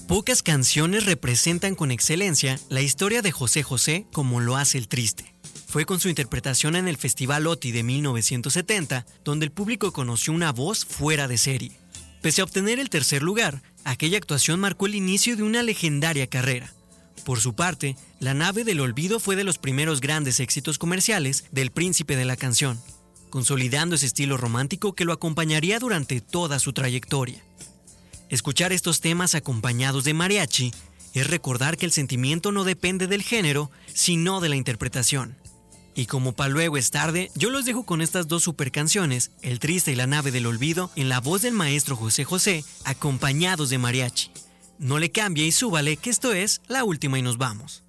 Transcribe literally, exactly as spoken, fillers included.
Pocas canciones representan con excelencia la historia de José José como lo hace El Triste. Fue con su interpretación en el Festival OTI de mil novecientos setenta donde el público conoció una voz fuera de serie. Pese a obtener el tercer lugar, aquella actuación marcó el inicio de una legendaria carrera. Por su parte, La nave del olvido fue de los primeros grandes éxitos comerciales del príncipe de la canción, consolidando ese estilo romántico que lo acompañaría durante toda su trayectoria. Escuchar estos temas acompañados de mariachi es recordar que el sentimiento no depende del género, sino de la interpretación. Y como pa' luego es tarde, yo los dejo con estas dos super canciones, El Triste y La nave del olvido, en la voz del maestro José José, acompañados de mariachi. No le cambie y súbale, que esto es La Última y nos vamos.